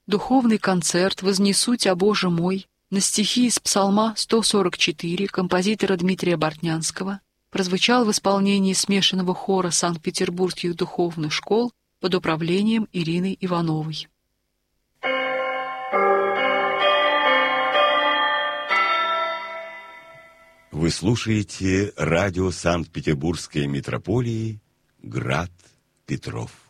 Духовный концерт «Вознесу Тя, Боже мой» на стихи из Псалма 144 композитора Дмитрия Бортнянского прозвучал в исполнении смешанного хора Санкт-Петербургских духовных школ под управлением Ирины Ивановой. Вы слушаете радио Санкт-Петербургской митрополии «Град Петров».